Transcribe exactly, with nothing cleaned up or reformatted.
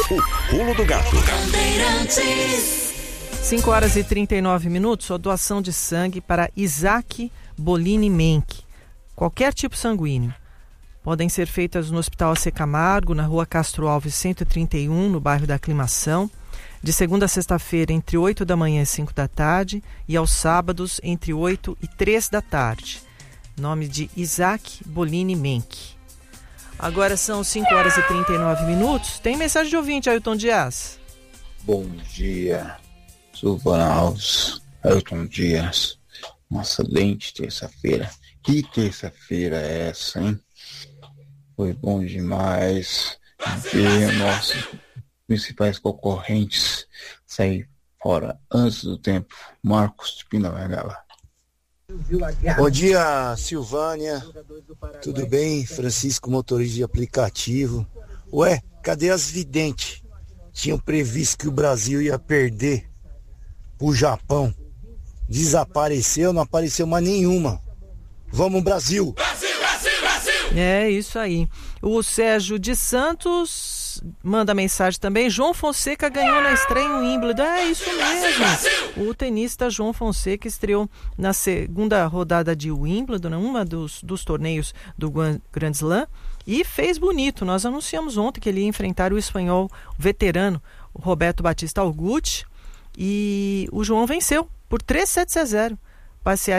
O Pulo do Gato. cinco horas e trinta e nove minutos, a doação de sangue para Isaac Bolini Menck. Qualquer tipo sanguíneo. Podem ser feitas no Hospital A C Camargo, na rua Castro Alves cento e trinta e um, no bairro da Aclimação, de segunda a sexta-feira entre oito da manhã e cinco da tarde e aos sábados entre oito e três da tarde. Nome de Isaac Bolini Menck. Agora são cinco horas e trinta e nove minutos. Tem mensagem de ouvinte, Ailton Dias. Bom dia, Silvana Alves, Ailton Dias. Uma excelente terça-feira. Que terça-feira é essa, hein? Foi bom demais ver nossos principais concorrentes sair fora antes do tempo. Marcos de Pindamonhangaba. Bom dia, Silvânia. Tudo bem? Francisco, motorista de aplicativo. Ué, cadê as videntes? Tinham previsto que o Brasil ia perder pro Japão. Desapareceu, não apareceu mais nenhuma. Vamos, Brasil! Brasil, Brasil, Brasil! É isso aí. O Sérgio de Santos manda mensagem também. João Fonseca ganhou na estreia em Wimbledon. É isso mesmo. O tenista João Fonseca estreou na segunda rodada de Wimbledon, uma dos, dos torneios do Grand Slam, e fez bonito. Nós anunciamos ontem que ele ia enfrentar o espanhol veterano o Roberto Batista Agut, e o João venceu por três sets a zero. Passear